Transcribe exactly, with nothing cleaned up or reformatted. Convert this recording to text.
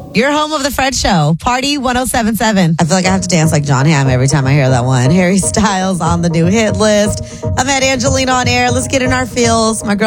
Your home of the Fred Show, Party one oh seven point seven. I feel like I have to dance like John Hamm every time I hear that one. Harry Styles on the new hit list. I'm at Angelina on air. Let's get in our feels. My girl